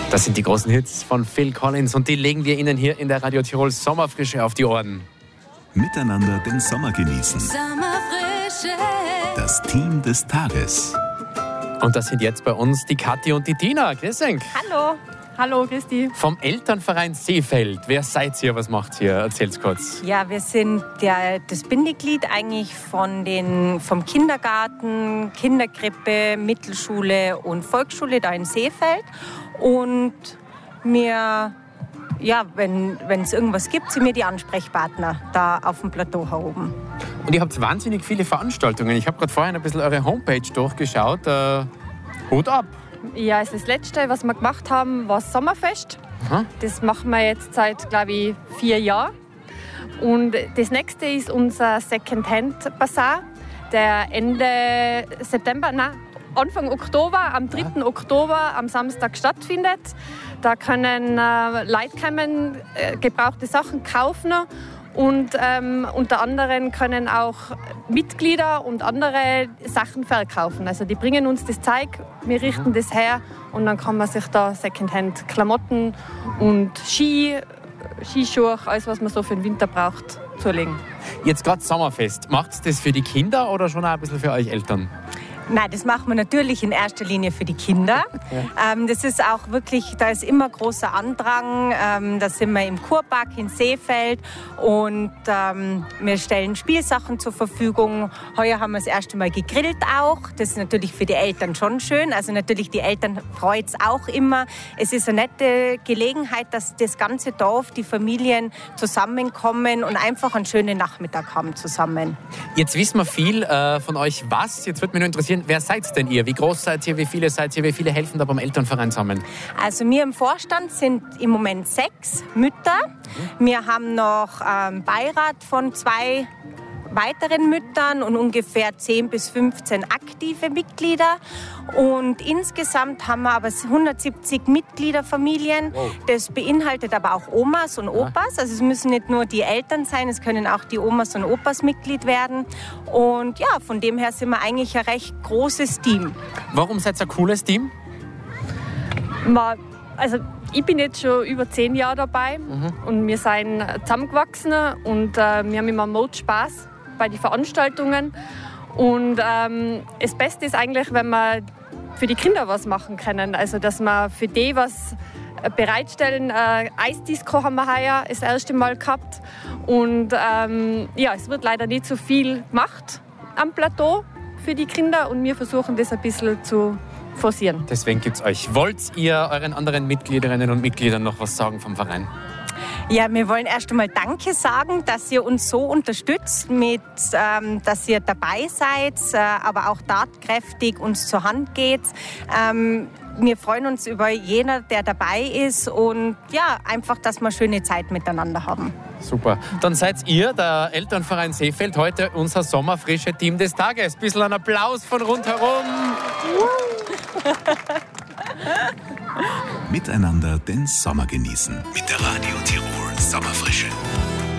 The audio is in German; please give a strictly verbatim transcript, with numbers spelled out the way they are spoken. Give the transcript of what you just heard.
Das sind die großen Hits von Phil Collins und die legen wir Ihnen hier in der Radio Tirol Sommerfrische auf die Ohren. Miteinander den Sommer genießen. Sommerfrische. Das Team des Tages. Und das sind jetzt bei uns die Kathi und die Tina. Grüß euch. Hallo. Hallo, Christi. Vom Elternverein Seefeld. Wer seid ihr? Was macht ihr? Erzählt's kurz. Ja, wir sind der, das Bindeglied eigentlich von den, vom Kindergarten, Kinderkrippe, Mittelschule und Volksschule da in Seefeld. Und wir, ja, wenn es irgendwas gibt, sind wir die Ansprechpartner da auf dem Plateau hier oben. Und ihr habt wahnsinnig viele Veranstaltungen. Ich habe gerade vorhin ein bisschen eure Homepage durchgeschaut. Äh, Hut ab. Ja, also das Letzte, was wir gemacht haben, war das Sommerfest. Aha. Das machen wir jetzt seit, glaube ich, vier Jahren. Und das nächste ist unser Second-Hand-Bazar, der Ende September, nein, Anfang Oktober, am dritten Oktober am Samstag stattfindet. Da können äh, Leute kommen, äh, gebrauchte Sachen kaufen. Und ähm, unter anderem können auch Mitglieder und andere Sachen verkaufen. Also die bringen uns das Zeug, wir richten das her und dann kann man sich da Secondhand Klamotten und Ski, Skischuhe, alles was man so für den Winter braucht, zulegen. Jetzt gerade Sommerfest. Macht ihr das für die Kinder oder schon auch ein bisschen für euch Eltern? Nein, das machen wir natürlich in erster Linie für die Kinder. Ja. Ähm, das ist auch wirklich, da ist immer großer Andrang. Ähm, da sind wir im Kurpark in Seefeld und ähm, wir stellen Spielsachen zur Verfügung. Heuer haben wir das erste Mal gegrillt auch. Das ist natürlich für die Eltern schon schön. Also natürlich die Eltern freut es auch immer. Es ist eine nette Gelegenheit, dass das ganze Dorf, die Familien zusammenkommen und einfach einen schönen Nachmittag haben zusammen. Jetzt wissen wir viel äh, von euch was. Jetzt würde mich nur interessieren, wer seid denn ihr? Wie groß seid ihr? Wie viele seid ihr? Wie viele helfen da beim Elternverein zusammen? Also wir im Vorstand sind im Moment sechs Mütter. Mhm. Wir haben noch einen Beirat von zwei weiteren Müttern und ungefähr zehn bis fünfzehn aktive Mitglieder. Und insgesamt haben wir aber hundertsiebzig Mitgliederfamilien. Wow. Das beinhaltet aber auch Omas und Opas. Also es müssen nicht nur die Eltern sein, es können auch die Omas und Opas Mitglied werden. Und ja, von dem her sind wir eigentlich ein recht großes Team. Warum seid ihr ein cooles Team? Also ich bin jetzt schon über zehn Jahre dabei mhm. und wir sind zusammengewachsen und äh, wir haben immer Mode Spaß bei den Veranstaltungen. Und ähm, das Beste ist eigentlich, wenn wir für die Kinder was machen können. Also, dass wir für die was bereitstellen. Äh, Eisdisco haben wir heuer das erste Mal gehabt. Und ähm, ja, es wird leider nicht so viel gemacht am Plateau für die Kinder. Und wir versuchen das ein bisschen zu forcieren. Deswegen gibt es euch. Wollt ihr euren anderen Mitgliederinnen und Mitgliedern noch was sagen vom Verein? Ja, wir wollen erst einmal Danke sagen, dass ihr uns so unterstützt, mit, ähm, dass ihr dabei seid, äh, aber auch tatkräftig uns zur Hand geht. Ähm, wir freuen uns über jeden, der dabei ist und ja, einfach, dass wir schöne Zeit miteinander haben. Super. Dann seid ihr, der Elternverein Seefeld, heute unser sommerfrische Team des Tages. Ein bisschen ein Applaus von rundherum. Miteinander den Sommer genießen. Mit der Radio Tirol Sommerfrische.